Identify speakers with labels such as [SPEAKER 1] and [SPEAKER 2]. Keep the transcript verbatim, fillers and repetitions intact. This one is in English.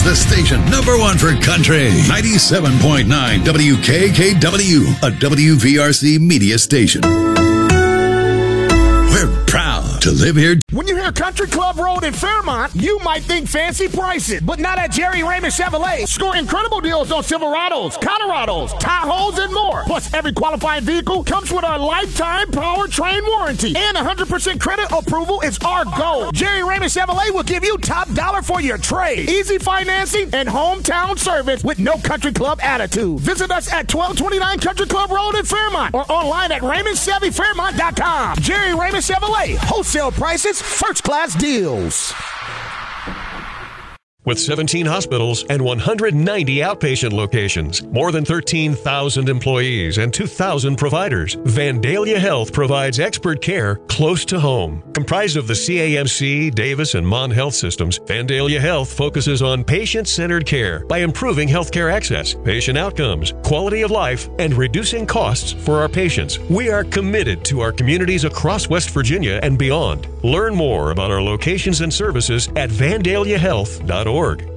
[SPEAKER 1] the station number one for country. ninety-seven point nine W K K W, a W V R C media station. We're proud to live here.
[SPEAKER 2] When you hear Country Club Road in Fairmont, you might think fancy prices, but not at Jerry Raymond Chevrolet. Score incredible deals on Silverados, Colorados, Tahoes, and more. Plus, every qualifying vehicle comes with a lifetime powertrain warranty, and one hundred percent credit approval is our goal. Jerry Raymond Chevrolet will give you top dollar for your trade, easy financing, and hometown service with no Country Club attitude. Visit us at twelve twenty-nine Country Club Road in Fairmont or online at Raymond Chevy Fairmont dot com. Jerry Raymond Chevrolet, wholesale prices, first class deals.
[SPEAKER 3] With seventeen hospitals and one hundred ninety outpatient locations, more than thirteen thousand employees, and two thousand providers, Vandalia Health provides expert care close to home. Comprised of the C A M C, Davis, and Mon Health systems, Vandalia Health focuses on patient-centered care by improving healthcare access, patient outcomes, quality of life, and reducing costs for our patients. We are committed to our communities across West Virginia and beyond. Learn more about our locations and services at vandalia health dot org.